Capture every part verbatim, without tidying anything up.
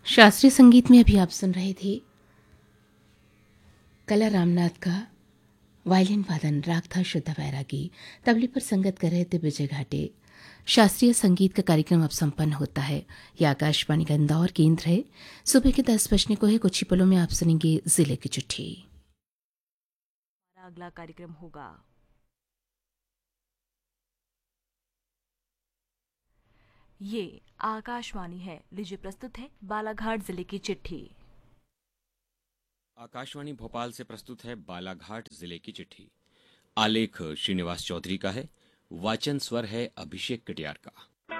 शास्त्रीय संगीत में अभी आप सुन रहे थे कला रामनाथ का वायलिन वादन, राग था शुद्ध वैरागी। तबले पर संगत कर रहे थे विजय घाटे। शास्त्रीय संगीत का कार्यक्रम अब संपन्न होता है। यह आकाशवाणी का इंदौर केंद्र है। सुबह के दस बजने को है। कुछ ही पलों में आप सुनेंगे जिले की चिट्ठी। हमारा अगला कार्यक्रम होगा ये आकाशवाणी है। लीजिए प्रस्तुत है बालाघाट जिले की चिट्ठी। आकाशवाणी भोपाल से प्रस्तुत है बालाघाट जिले की चिट्ठी। आलेख श्रीनिवास चौधरी का है, वाचन स्वर है अभिषेक कटियार का।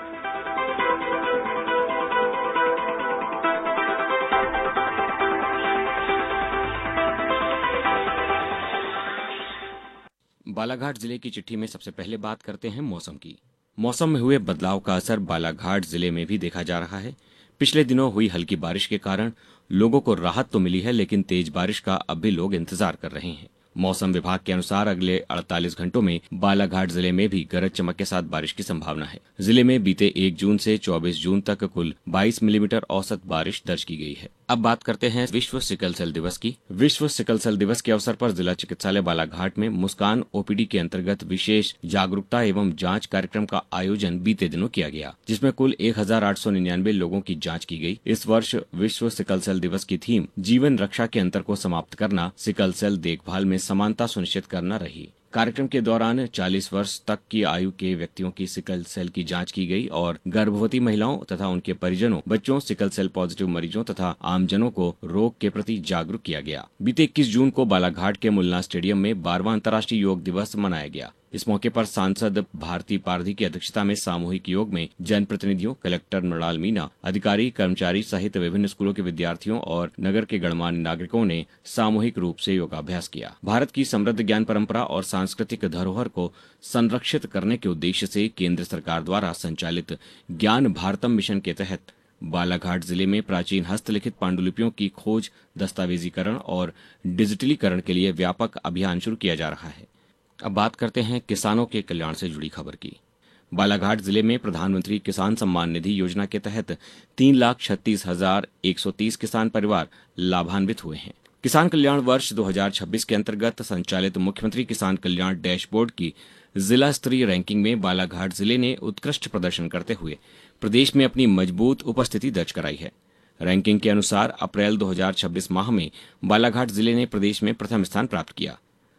बालाघाट जिले की चिट्ठी में सबसे पहले बात करते हैं मौसम की। मौसम में हुए बदलाव का असर बालाघाट जिले में भी देखा जा रहा है। पिछले दिनों हुई हल्की बारिश के कारण लोगों को राहत तो मिली है, लेकिन तेज बारिश का अब भी लोग इंतजार कर रहे हैं। मौसम विभाग के अनुसार अगले अड़तालीस घंटों में बालाघाट जिले में भी गरज चमक के साथ बारिश की संभावना है। जिले में बीते एक जून से चौबीस जून तक कुल बाईस मिलीमीटर औसत बारिश दर्ज की गई है। अब बात करते हैं विश्व सिकल सेल दिवस की। विश्व सिकल सेल दिवस के अवसर पर जिला चिकित्सालय बालाघाट में मुस्कान ओपीडी के अंतर्गत विशेष जागरूकता एवं जांच कार्यक्रम का आयोजन बीते दिनों किया गया, जिसमें कुल एक हजार आठ सौ निन्यानवे लोगों की जांच की गई। इस वर्ष विश्व सिकल सेल दिवस की थीम जीवन रक्षा के अंतर को समाप्त करना, सिकल सेल देखभाल में समानता सुनिश्चित करना रही। कार्यक्रम के दौरान चालीस वर्ष तक की आयु के व्यक्तियों की सिकल सेल की जांच की गई और गर्भवती महिलाओं तथा उनके परिजनों, बच्चों, सिकल सेल पॉजिटिव मरीजों तथा आमजनों को रोग के प्रति जागरूक किया गया। बीते इक्कीस जून को बालाघाट के मुन्ना स्टेडियम में बारहवां अंतर्राष्ट्रीय योग दिवस मनाया गया। इस मौके पर सांसद भारती पारधी की अध्यक्षता में सामूहिक योग में जनप्रतिनिधियों, कलेक्टर मृणाल मीणा, अधिकारी, कर्मचारी सहित विभिन्न स्कूलों के विद्यार्थियों और नगर के गणमान्य नागरिकों ने सामूहिक रूप से योगाभ्यास किया। भारत की समृद्ध ज्ञान परंपरा और सांस्कृतिक धरोहर को संरक्षित करने के उद्देश्य से केंद्र सरकार द्वारा संचालित ज्ञान भारतम मिशन के तहत बालाघाट जिले में प्राचीन हस्तलिखित पांडुलिपियों की खोज, दस्तावेजीकरण और डिजिटलीकरण के लिए व्यापक अभियान शुरू किया जा रहा है। अब बात करते हैं किसानों के कल्याण से जुड़ी खबर की। बालाघाट जिले में प्रधानमंत्री किसान सम्मान निधि योजना के तहत तीन लाख छत्तीस हजार एक सौ तीस किसान परिवार लाभान्वित हुए हैं। किसान कल्याण वर्ष दो हजार छब्बीस के अंतर्गत संचालित मुख्यमंत्री किसान कल्याण डैशबोर्ड की जिला स्तरीय रैंकिंग में बालाघाट जिले ने उत्कृष्ट प्रदर्शन करते हुए प्रदेश में अपनी मजबूत उपस्थिति दर्ज कराई है। रैंकिंग के अनुसार अप्रैल दो हजार छब्बीस माह में बालाघाट जिले ने प्रदेश में प्रथम स्थान प्राप्त किया।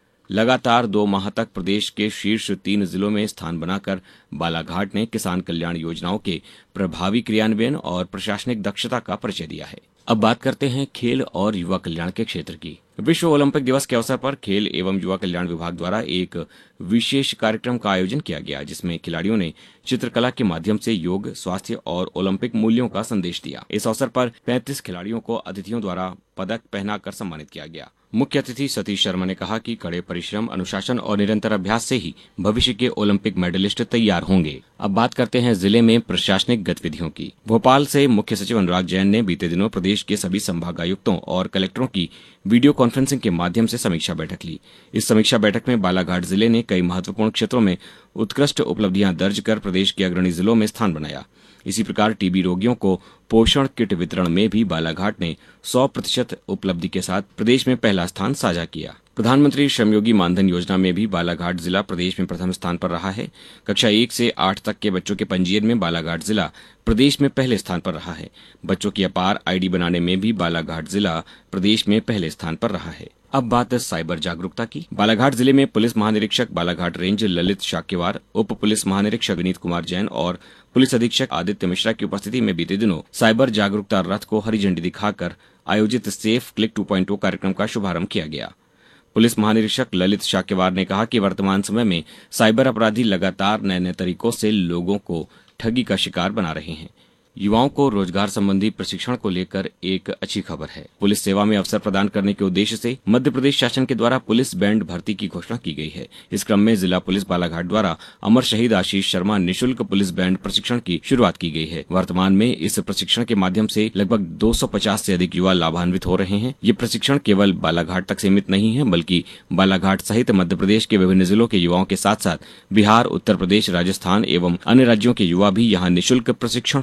लगातार दो माह तक प्रदेश के शीर्ष तीन जिलों में स्थान बनाकर बालाघाट ने किसान कल्याण योजनाओं के प्रभावी क्रियान्वयन और प्रशासनिक दक्षता का परिचय दिया है। अब बात करते हैं खेल और युवा कल्याण के क्षेत्र की। विश्व ओलंपिक दिवस के अवसर पर खेल एवं युवा कल्याण विभाग द्वारा एक विशेष कार्यक्रम का आयोजन किया गया, जिसमें खिलाड़ियों ने चित्रकला के माध्यम से योग, स्वास्थ्य और ओलंपिक मूल्यों का संदेश दिया। इस अवसर पर पैंतीस खिलाड़ियों को अतिथियों द्वारा पदक पहनाकर सम्मानित किया गया। मुख्य अतिथि सतीश शर्मा ने कहा कि कड़े परिश्रम, अनुशासन और निरंतर अभ्यास से ही भविष्य के ओलंपिक मेडलिस्ट तैयार होंगे। अब बात करते हैं जिले में प्रशासनिक गतिविधियों की। भोपाल से मुख्य सचिव अनुराग जैन ने बीते दिनों प्रदेश के सभी संभागायुक्तों और कलेक्टरों की वीडियो कॉन्फ्रेंसिंग के माध्यम से समीक्षा बैठक ली। इस समीक्षा बैठक में बालाघाट जिले ने कई महत्वपूर्ण क्षेत्रों में उत्कृष्ट उपलब्धियां दर्ज कर प्रदेश के अग्रणी जिलों में स्थान बनाया। इसी प्रकार टीबी रोगियों को पोषण किट वितरण में भी बालाघाट ने सौ प्रतिशत उपलब्धि के साथ प्रदेश में पहला स्थान साझा किया। प्रधानमंत्री श्रमयोगी मानधन योजना में भी बालाघाट जिला प्रदेश में प्रथम स्थान पर रहा है। कक्षा एक से आठ तक के बच्चों के पंजीयन में बालाघाट जिला प्रदेश में पहले स्थान पर रहा है। बच्चों की अपार आईडी बनाने में भी बालाघाट जिला प्रदेश में पहले स्थान पर रहा है। अब बात साइबर जागरूकता की। बालाघाट जिले में पुलिस महानिरीक्षक बालाघाट रेंज ललित शाक्यवार, उप पुलिस महानिरीक्षक विनीत कुमार जैन और पुलिस अधीक्षक आदित्य मिश्रा की उपस्थिति में बीते दिनों साइबर जागरूकता रथ को हरी झंडी दिखाकर आयोजित सेफ क्लिक टू पॉइंट ओ कार्यक्रम का शुभारंभ किया गया। पुलिस महानिरीक्षक ललित शाक्यवार ने कहा कि वर्तमान समय में साइबर अपराधी लगातार नए नए तरीकों से लोगों को ठगी का शिकार बना रहे हैं। युवाओं को रोजगार संबंधी प्रशिक्षण को लेकर एक अच्छी खबर है। पुलिस सेवा में अवसर प्रदान करने के उद्देश्य से मध्य प्रदेश शासन के द्वारा पुलिस बैंड भर्ती की घोषणा की गई है। इस क्रम में जिला पुलिस बालाघाट द्वारा अमर शहीद आशीष शर्मा निःशुल्क पुलिस बैंड प्रशिक्षण की शुरुआत की गई है। वर्तमान में इस प्रशिक्षण के माध्यम से लगभग दो सौ पचास से अधिक युवा लाभान्वित हो रहे हैं। ये प्रशिक्षण केवल बालाघाट तक सीमित नहीं है, बल्कि बालाघाट सहित मध्य प्रदेश के विभिन्न जिलों के युवाओं के साथ साथ बिहार, उत्तर प्रदेश, राजस्थान एवं अन्य राज्यों के युवा भी यहाँ निःशुल्क प्रशिक्षण प्राप्त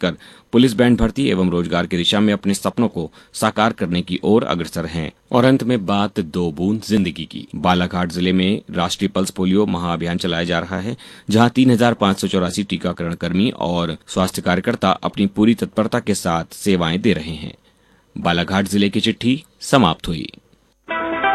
कर पुलिस बैंड भर्ती एवं रोजगार की दिशा में अपने सपनों को साकार करने की ओर अग्रसर हैं। और अंत में बात दो बूंद जिंदगी की। बालाघाट जिले में राष्ट्रीय पल्स पोलियो महाअभियान चलाया जा रहा है, जहां तीन हजार पाँच सौ चौरासी टीकाकरण कर्मी और स्वास्थ्य कार्यकर्ता अपनी पूरी तत्परता के साथ सेवाएं दे रहे हैं। बालाघाट जिले की चिट्ठी समाप्त हुई।